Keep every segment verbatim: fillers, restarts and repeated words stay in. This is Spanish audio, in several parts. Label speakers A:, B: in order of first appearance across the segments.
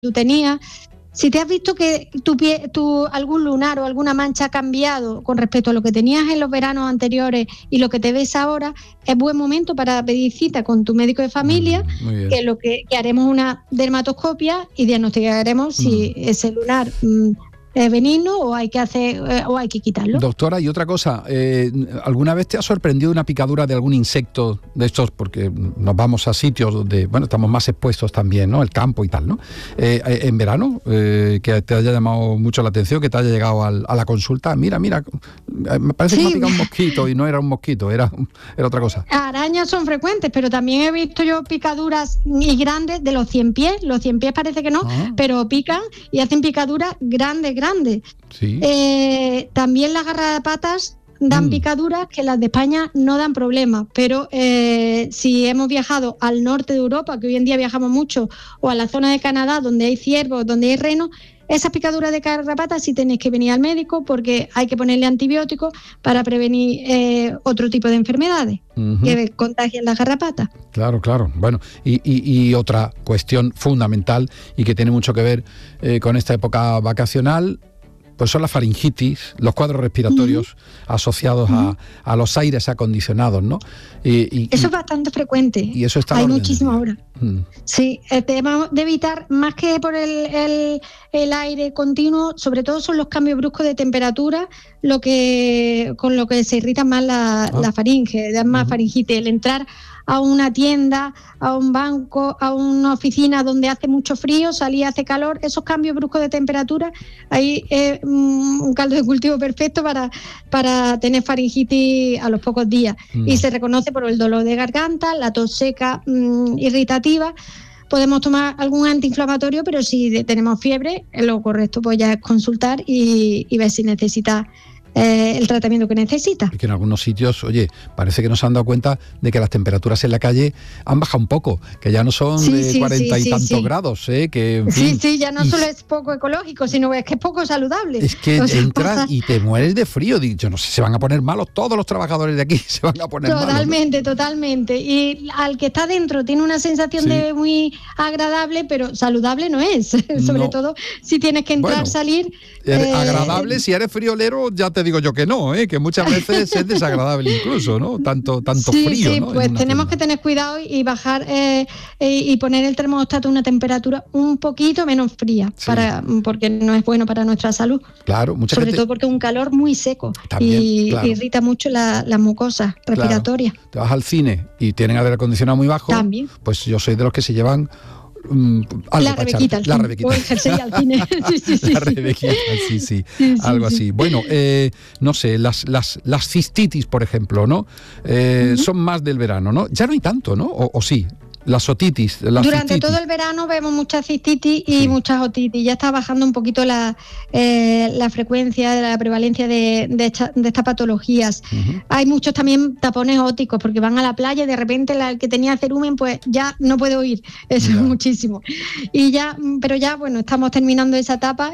A: tú tenías. Si te has visto que tu pie, tu, algún lunar o alguna mancha ha cambiado con respecto a lo que tenías en los veranos anteriores y lo que te ves ahora, es buen momento para pedir cita con tu médico de familia, mm, que lo que, que haremos una dermatoscopia y diagnosticaremos mm. si ese lunar mm, es benigno o hay que hacer eh, o hay que quitarlo.
B: Doctora, y otra cosa, eh, ¿alguna vez te ha sorprendido una picadura de algún insecto de estos? Porque nos vamos a sitios donde, bueno, estamos más expuestos también, ¿no? El campo y tal, ¿no? Eh, en verano, eh, que te haya llamado mucho la atención, que te haya llegado al, a la consulta, mira, mira, me parece sí. que me ha picado un mosquito y no era un mosquito, era, era otra cosa.
A: Arañas son frecuentes, pero también he visto yo picaduras y grandes de los cien pies, los cien pies parece que no, ah. pero pican y hacen picaduras grandes, grande.
B: Sí.
A: Eh, también las garrapatas dan mm. picaduras que las de España no dan problemas, pero eh, si hemos viajado al norte de Europa, que hoy en día viajamos mucho, o a la zona de Canadá donde hay ciervos, donde hay renos, esas picaduras de garrapatas sí tenéis que venir al médico porque hay que ponerle antibióticos para prevenir eh, otro tipo de enfermedades uh-huh. que contagian las garrapatas.
B: Claro, claro. Bueno, y, y, y otra cuestión fundamental y que tiene mucho que ver eh, con esta época vacacional, pues son la faringitis, los cuadros respiratorios uh-huh. asociados uh-huh. a, a los aires acondicionados, ¿no? Y, y,
A: eso es bastante frecuente.
B: Y eso está
A: Hay muchísimo ahora.
B: Mm.
A: Sí, debemos de evitar, más que por el, el, el aire continuo, sobre todo son los cambios bruscos de temperatura, lo que con lo que se irrita más la, ah. la faringe, da más uh-huh. faringitis. El entrar a una tienda, a un banco, a una oficina donde hace mucho frío, salir hace calor, esos cambios bruscos de temperatura, ahí es un caldo de cultivo perfecto para, para tener faringitis a los pocos días. Mm. Y se reconoce por el dolor de garganta, la tos seca, mmm, irritativa. Podemos tomar algún antiinflamatorio, pero si tenemos fiebre, lo correcto pues ya es consultar y, y ver si necesita Eh, el tratamiento que necesita.
B: Porque en algunos sitios, oye, parece que no se han dado cuenta de que las temperaturas en la calle han bajado un poco, que ya no son sí, de sí, cuarenta sí, y sí, tantos sí. grados, ¿eh? Que, en fin,
A: sí, sí, ya no solo es poco ecológico, sino es que es poco saludable.
B: Es que o sea, entras pasa... y te mueres de frío. Yo no sé, se van a poner malos todos los trabajadores de aquí, se van a poner
A: totalmente,
B: malos, ¿no?
A: Totalmente. Y al que está dentro tiene una sensación sí. de muy agradable, pero saludable no es. Sobre
B: no.
A: todo si tienes que entrar, bueno, salir.
B: Eh, agradable, si eres friolero, ya te digo yo que no, ¿eh? Que muchas veces es desagradable incluso, ¿no? Tanto, tanto
A: sí,
B: frío,
A: sí,
B: ¿no?
A: Pues tenemos tienda. que tener cuidado y bajar eh, y poner el termostato a una temperatura un poquito menos fría, sí. para porque no es bueno para nuestra salud.
B: Claro, mucha
A: Sobre
B: gente...
A: todo porque es un calor muy seco. También, y claro. irrita mucho la, las mucosas respiratorias.
B: Claro. Te vas al cine y tienen aire acondicionado muy bajo.
A: También.
B: Pues yo soy de los que se llevan Um,
A: la rebequita,
B: la rebequita.
A: O el jersey al cine. Sí, sí, sí,
B: la rebequita, sí, sí,
A: sí, sí
B: algo
A: sí.
B: así. Bueno, eh, no sé, las, las, las cistitis, por ejemplo, ¿no? Eh, uh-huh. Son más del verano, ¿no? Ya no hay tanto, ¿no? O, o sí. La otitis, la
A: Durante
B: cistitis.
A: todo el verano vemos mucha cistitis y sí. muchas otitis. Ya está bajando un poquito la, eh, la frecuencia, la prevalencia de, de, esta, de estas patologías. Uh-huh. Hay muchos también tapones óticos porque van a la playa y de repente la, el que tenía cerumen pues ya no puede oír. Eso yeah. es muchísimo. Y ya, pero ya bueno, estamos terminando esa etapa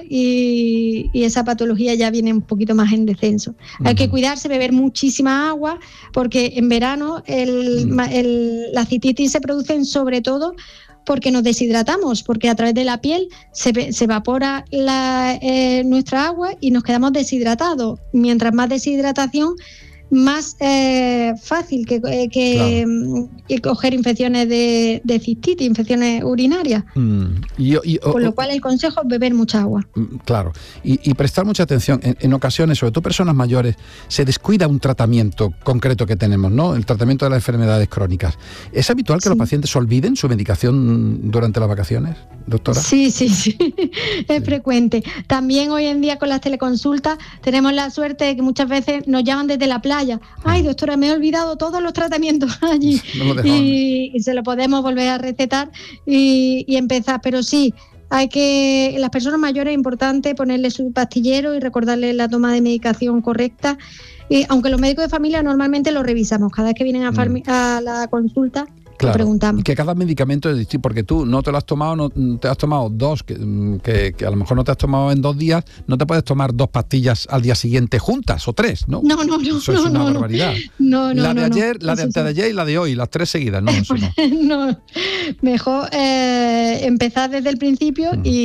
A: y, y esa patología ya viene un poquito más en descenso. Uh-huh. Hay que cuidarse, beber muchísima agua porque en verano el, uh-huh. el, la cistitis se produce sobre todo porque nos deshidratamos, porque a través de la piel se, se evapora la, eh, nuestra agua y nos quedamos deshidratados. Mientras más deshidratación, más eh, fácil que, que, claro. que coger infecciones de, de cistitis, infecciones urinarias.
B: Mm. Y, y,
A: Con lo cual el consejo es beber mucha agua.
B: Claro, y, y prestar mucha atención. En, en ocasiones, sobre todo personas mayores, se descuida un tratamiento concreto que tenemos, ¿no? El tratamiento de las enfermedades crónicas. ¿Es habitual que sí. los pacientes olviden su medicación durante las vacaciones, doctora?
A: Sí, sí, sí, es sí. frecuente. También hoy en día con las teleconsultas tenemos la suerte de que muchas veces nos llaman desde la playa. Ay, doctora, me he olvidado todos los tratamientos allí. No y, y se lo podemos volver a recetar y, y empezar. Pero sí, hay que, las personas mayores es importante ponerle su pastillero y recordarle la toma de medicación correcta. Y aunque los médicos de familia normalmente lo revisamos, cada vez que vienen a, farmi- a la consulta
B: Claro,
A: lo preguntamos.
B: Y que cada medicamento es distinto, porque tú no te lo has tomado, no te has tomado dos, que, que, que a lo mejor no te has tomado en dos días, no te puedes tomar dos pastillas al día siguiente juntas, o tres, ¿no?
A: No, no, no.
B: Eso
A: no,
B: es una
A: no,
B: barbaridad.
A: No, no,
B: la de
A: no,
B: ayer,
A: no.
B: la de
A: Eso
B: antes de
A: sí.
B: ayer y la de hoy, las tres seguidas, no, eso no.
A: No, mejor eh, empezar desde el principio y